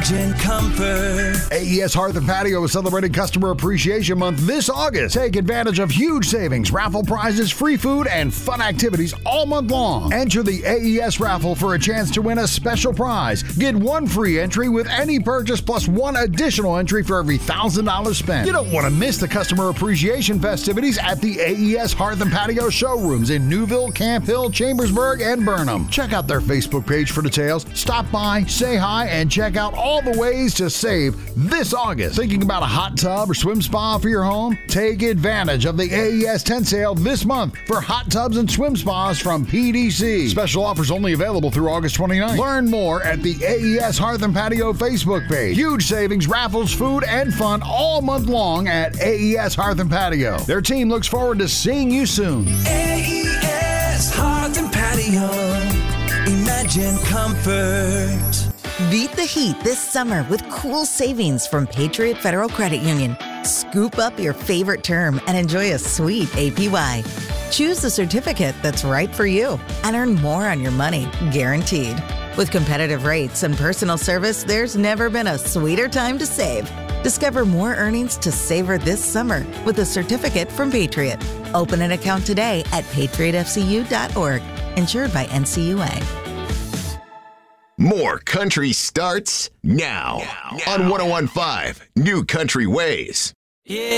Imagine comfort. AES Hearth and Patio is celebrating Customer Appreciation Month this August. Take advantage of huge savings, raffle prizes, free food, and fun activities all month long. Enter the AES raffle for a chance to win a special prize. Get one free entry with any purchase plus one additional entry for every $1,000 spent. You don't want to miss the Customer Appreciation festivities at the AES Hearth and Patio showrooms in Newville, Camp Hill, Chambersburg, and Burnham. Check out their Facebook page for details. Stop by, say hi, and check out all the ways to save this August. Thinking about a hot tub or swim spa for your home? Take advantage of the AES tent sale this month for hot tubs and swim spas from PDC. Special offers only available through August 29th. Learn more at the AES Hearth and Patio Facebook page. Huge savings, raffles, food, and fun all month long at AES Hearth and Patio. Their team looks forward to seeing you soon. AES Hearth and Patio. Imagine comfort. Beat the heat this summer with cool savings from Patriot Federal Credit Union. Scoop up your favorite term and enjoy a sweet APY. Choose the certificate that's right for you and earn more on your money, guaranteed. With competitive rates and personal service, there's never been a sweeter time to save. Discover more earnings to savor this summer with a certificate from Patriot. Open an account today at patriotfcu.org. Insured by NCUA. More country starts now on 101.5 New Country Ways. Yeah.